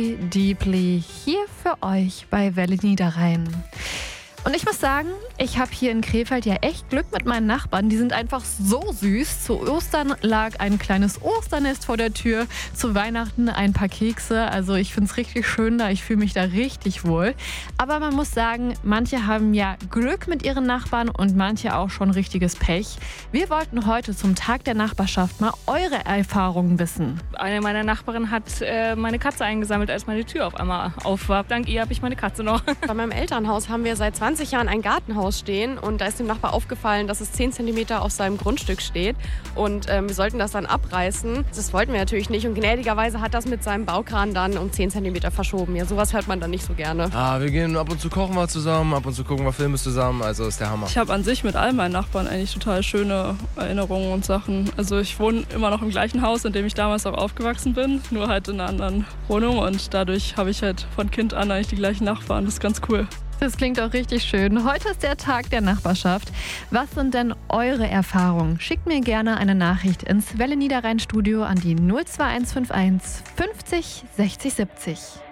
Deeply hier für euch bei Welle Niederrhein. Und ich muss sagen, ich habe hier in Krefeld ja echt Glück mit meinen Nachbarn. Die sind einfach so süß. Zu Ostern lag ein kleines Osternest vor der Tür, zu Weihnachten ein paar Kekse. Also ich finde es richtig schön da, ich fühle mich da richtig wohl. Aber man muss sagen, manche haben ja Glück mit ihren Nachbarn und manche auch schon richtiges Pech. Wir wollten heute zum Tag der Nachbarschaft mal eure Erfahrungen wissen. Eine meiner Nachbarinnen hat meine Katze eingesammelt, als meine Tür auf einmal auf war. Dank ihr habe ich meine Katze noch. Bei meinem Elternhaus haben wir seit 20 Jahren ein Gartenhaus stehen und da ist dem Nachbar aufgefallen, dass es 10 cm auf seinem Grundstück steht und wir sollten das dann abreißen. Das wollten wir natürlich nicht und gnädigerweise hat das mit seinem Baukran dann um 10 cm verschoben. Ja, sowas hört man dann nicht so gerne. Wir gehen ab und zu kochen wir zusammen, ab und zu gucken wir Filme zusammen, also ist der Hammer. Ich habe an sich mit all meinen Nachbarn eigentlich total schöne Erinnerungen und Sachen. Also ich wohne immer noch im gleichen Haus, in dem ich damals auch aufgewachsen bin, nur halt in einer anderen Wohnung und dadurch habe ich halt von Kind an eigentlich die gleichen Nachbarn. Das ist ganz cool. Das klingt auch richtig schön. Heute ist der Tag der Nachbarschaft. Was sind denn eure Erfahrungen? Schickt mir gerne eine Nachricht ins Welle Niederrhein Studio an die 02151 50 60 70.